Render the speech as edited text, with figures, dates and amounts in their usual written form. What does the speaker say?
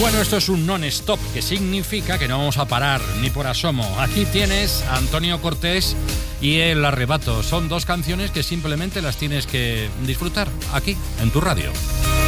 Bueno, esto es un non-stop, que significa que no vamos a parar ni por asomo. Aquí tienes a Antonio Cortés y El Arrebato. Son dos canciones que simplemente las tienes que disfrutar aquí, en tu radio.